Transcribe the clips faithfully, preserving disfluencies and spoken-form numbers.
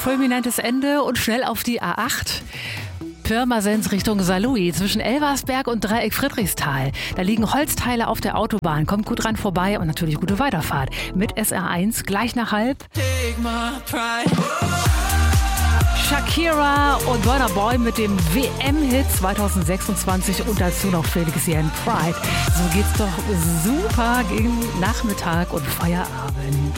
fulminantes Ende und schnell auf die A acht. Pirmasens Richtung Saarlouis zwischen Elversberg und Dreieck Friedrichsthal. Da liegen Holzteile auf der Autobahn. Kommt gut dran vorbei und natürlich gute Weiterfahrt. Mit S R eins gleich nach halb. Shakira und Burna Boy mit dem W M-Hit zwanzig sechsundzwanzig und dazu noch Felix Jan Pride. So geht's doch super gegen Nachmittag und Feierabend.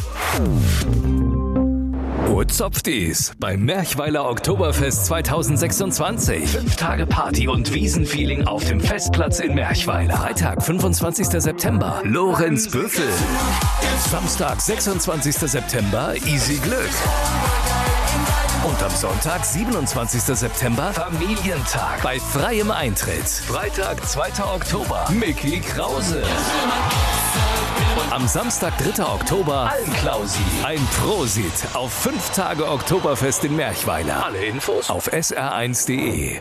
Wo zopft es beim Merchweiler Oktoberfest zwanzig sechsundzwanzig? Fünf Tage Party und Wiesenfeeling auf dem Festplatz in Merchweiler. Freitag, fünfundzwanzigster September, Lorenz Büffel. Samstag, sechsundzwanzigster September, Easy Glück. Und am Sonntag, siebenundzwanzigster September, Familientag bei freiem Eintritt. Freitag, zweiter Oktober, Micky Krause. Und am Samstag, dritter Oktober, Allenklausi. Ein Prosit auf fünf Tage Oktoberfest in Merchweiler. Alle Infos auf S R eins punkt de.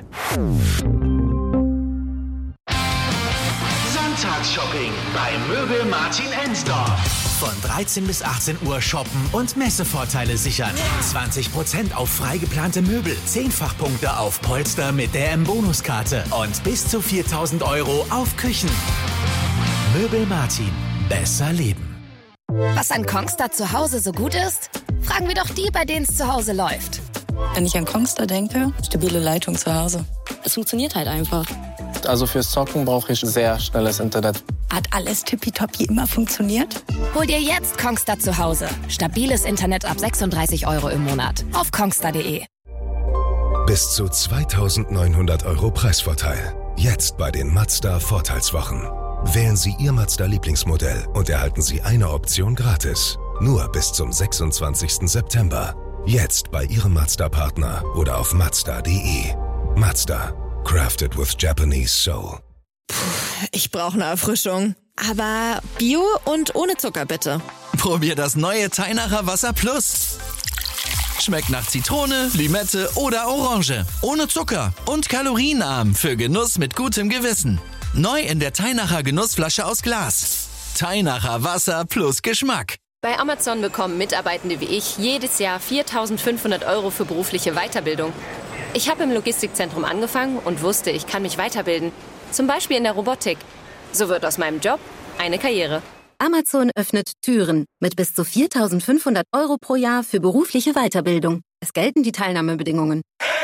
Sonntagsshopping bei Möbel Martin Ensdorf. Von dreizehn bis achtzehn Uhr shoppen und Messevorteile sichern. zwanzig Prozent auf frei geplante Möbel, Zehnfachpunkte auf Polster mit der M-Bonuskarte und bis zu viertausend Euro auf Küchen. Möbel Martin. Besser leben. Was an Kongstar zu Hause so gut ist? Fragen wir doch die, bei denen es zu Hause läuft. Wenn ich an Kongstar denke, stabile Leitung zu Hause. Es funktioniert halt einfach. Also fürs Zocken brauche ich sehr schnelles Internet. Hat alles tippitoppi immer funktioniert? Hol dir jetzt Kongstar zu Hause. Stabiles Internet ab sechsunddreißig Euro im Monat. Auf kongstar punkt de. Bis zu zweitausendneunhundert Euro Preisvorteil. Jetzt bei den Mazda Vorteilswochen. Wählen Sie Ihr Mazda-Lieblingsmodell und erhalten Sie eine Option gratis. Nur bis zum sechsundzwanzigsten September. Jetzt bei Ihrem Mazda-Partner oder auf mazda punkt de. Mazda. Crafted with Japanese Soul. Puh, ich brauche eine Erfrischung. Aber Bio und ohne Zucker bitte. Probier das neue Teinacher Wasser Plus. Schmeckt nach Zitrone, Limette oder Orange. Ohne Zucker und kalorienarm für Genuss mit gutem Gewissen. Neu in der Teinacher Genussflasche aus Glas. Teinacher Wasser plus Geschmack. Bei Amazon bekommen Mitarbeitende wie ich jedes Jahr viertausendfünfhundert Euro für berufliche Weiterbildung. Ich habe im Logistikzentrum angefangen und wusste, ich kann mich weiterbilden. Zum Beispiel in der Robotik. So wird aus meinem Job eine Karriere. Amazon öffnet Türen mit bis zu viertausendfünfhundert Euro pro Jahr für berufliche Weiterbildung. Es gelten die Teilnahmebedingungen.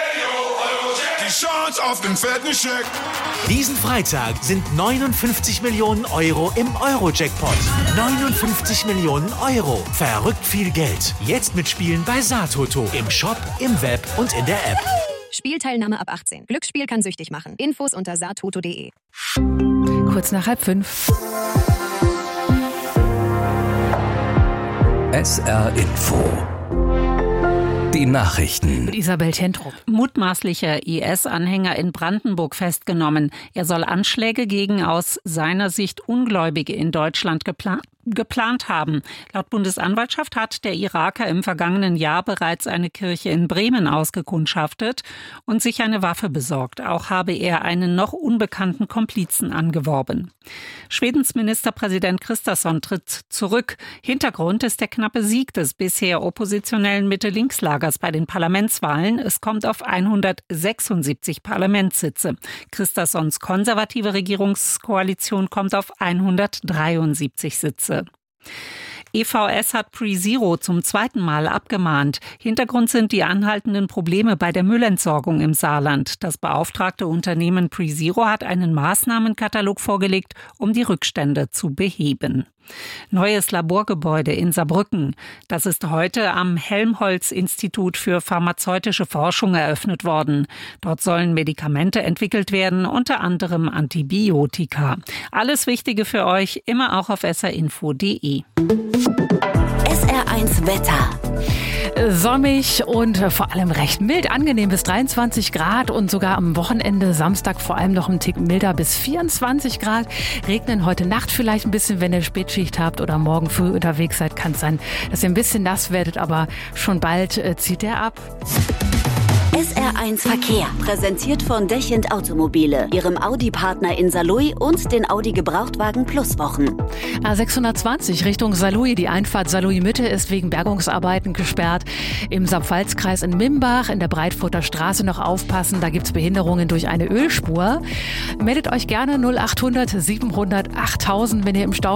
Die Chance auf den fetten Scheck. Diesen Freitag sind neunundfünfzig Millionen Euro im Euro-Jackpot. neunundfünfzig Millionen Euro. Verrückt viel Geld. Jetzt mitspielen bei Satoto. Im Shop, im Web und in der App. Spielteilnahme ab achtzehn. Glücksspiel kann süchtig machen. Infos unter satoto punkt de. Kurz nach halb fünf. S R Info. Die Nachrichten. Mit Isabel Tentrup. Mutmaßlicher I S-Anhänger in Brandenburg festgenommen. Er soll Anschläge gegen aus seiner Sicht Ungläubige in Deutschland geplant geplant haben. Laut Bundesanwaltschaft hat der Iraker im vergangenen Jahr bereits eine Kirche in Bremen ausgekundschaftet und sich eine Waffe besorgt. Auch habe er einen noch unbekannten Komplizen angeworben. Schwedens Ministerpräsident Kristersson tritt zurück. Hintergrund ist der knappe Sieg des bisher oppositionellen Mitte-Links-Lagers bei den Parlamentswahlen. Es kommt auf hundertsechsundsiebzig Parlamentssitze. Kristerssons konservative Regierungskoalition kommt auf hundertdreiundsiebzig Sitze. E V S hat PreZero zum zweiten Mal abgemahnt. Hintergrund sind die anhaltenden Probleme bei der Müllentsorgung im Saarland. Das beauftragte Unternehmen PreZero hat einen Maßnahmenkatalog vorgelegt, um die Rückstände zu beheben. Neues Laborgebäude in Saarbrücken. Das ist heute am Helmholtz-Institut für pharmazeutische Forschung eröffnet worden. Dort sollen Medikamente entwickelt werden, unter anderem Antibiotika. Alles Wichtige für euch immer auch auf s r info punkt de. S R eins Wetter. Sonnig und vor allem recht mild, angenehm bis dreiundzwanzig Grad und sogar am Wochenende Samstag vor allem noch ein Tick milder bis vierundzwanzig Grad. Regnen heute Nacht vielleicht ein bisschen, wenn ihr Spätschicht habt oder morgen früh unterwegs seid, kann es sein, dass ihr ein bisschen nass werdet, aber schon bald äh, zieht er ab. S R eins Verkehr, präsentiert von Dechend Automobile, ihrem Audi-Partner in Saarlouis und den Audi Gebrauchtwagen Plus Wochen. A sechshundertzwanzig Richtung Saarlouis. Die Einfahrt Saarlouis-Mitte ist wegen Bergungsarbeiten gesperrt. Im Saarpfalz-Kreis in Mimbach, in der Breitfurter Straße noch aufpassen. Da gibt es Behinderungen durch eine Ölspur. Meldet euch gerne null achthundert siebenhundert achttausend, wenn ihr im Stau